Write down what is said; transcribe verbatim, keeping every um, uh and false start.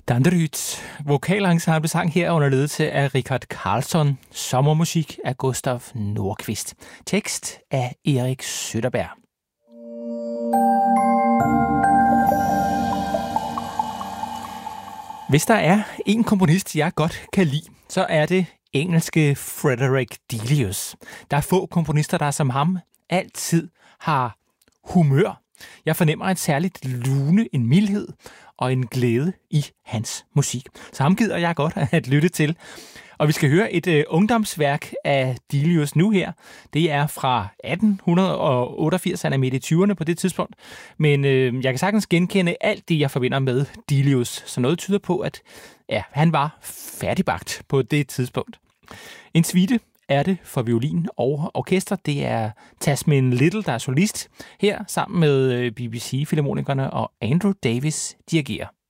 Danderyd vokalensemble sang her under ledelse af Richard Karlsson. Sommermusik af Gustav Nordqvist. Tekst af Erik Søderberg. Hvis der er en komponist, jeg godt kan lide, så er det engelske Frederick Delius. Der er få komponister, der som ham altid har humør. Jeg fornemmer en særligt lune, en mildhed og en glæde i hans musik. Så ham gider jeg godt at lytte til. Og vi skal høre et uh, ungdomsværk af Delius nu her. Det er fra atten otteogfirs, han er midt i tyverne på det tidspunkt. Men uh, jeg kan sagtens genkende alt det, jeg forbinder med Delius. Så noget tyder på, at ja, han var færdigbagt på det tidspunkt. En suite er det for violin og orkester. Det er Tasmin Little, der er solist her, sammen med B B C-filharmonikerne, og Andrew Davis dirigerer.